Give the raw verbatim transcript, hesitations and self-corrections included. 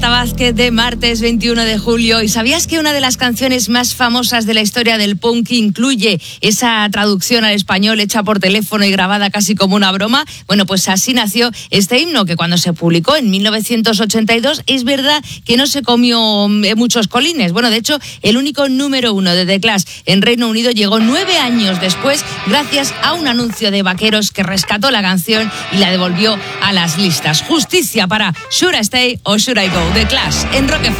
Vázquez de martes veintiuno de julio. ¿Y sabías que una de las canciones más famosas de la historia del punk incluye esa traducción al español hecha por teléfono y grabada casi como una broma? Bueno, pues así nació este himno, que cuando se publicó en mil novecientos ochenta y dos es verdad que no se comió muchos colines. Bueno, de hecho, el único número uno de The Clash en Reino Unido llegó nueve años después, gracias a un anuncio de vaqueros que rescató la canción y la devolvió a las listas. Justicia para Should I Stay o Should I Go, The Clash en Rock F M.